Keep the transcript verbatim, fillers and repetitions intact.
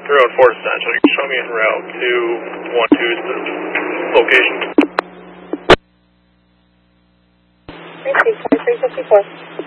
three one four Central, you can show me en route to one two's location. three six three fifty-four.